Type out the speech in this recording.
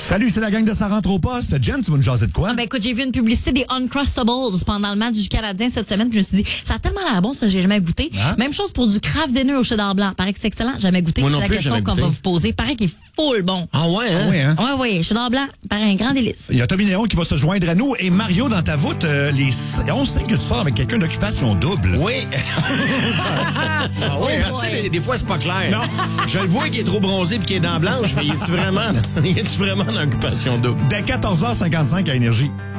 Salut, c'est la gang de Ça rentre au poste. Jen, tu vas nous jaser de quoi? Ben écoute, j'ai vu une publicité des Uncrustables pendant le match du Canadien cette semaine. Puis je me suis dit, ça a tellement l'air bon, ça, j'ai jamais goûté. Ah. Même chose pour du craft dinner au cheddar blanc. Paraît que c'est excellent, jamais goûté. Moi C'est non la plus, question jamais qu'on goûté. va vous poser. Paraît qu'il est full bon. Ah ouais, hein? Ah oui, hein? Ouais, cheddar blanc, paraît un grand délice. Il y a Tommy Néon qui va se joindre à nous. Et Mario, dans ta voûte, on sait que tu sors avec quelqu'un d'occupation double. Oui. Ah oui, hein? Tu sais, des fois, c'est pas clair. Non. Je le vois qui est trop bronzé puis qui est dent blanche, mais il est-tu vraiment dans l'occupation double? Dès 14h55 à Énergie.